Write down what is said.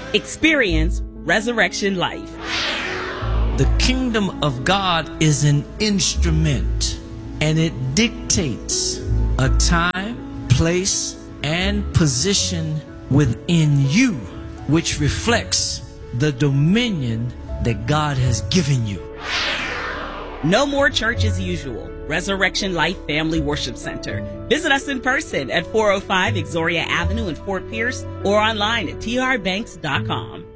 Experience Resurrection Life. The kingdom of God is an instrument, and it dictates a time, place, and position within you, which reflects the dominion that God has given you. No more church as usual. Resurrection Life Family Worship Center. Visit us in person at 405 Exoria Avenue in Fort Pierce or online at trbanks.com.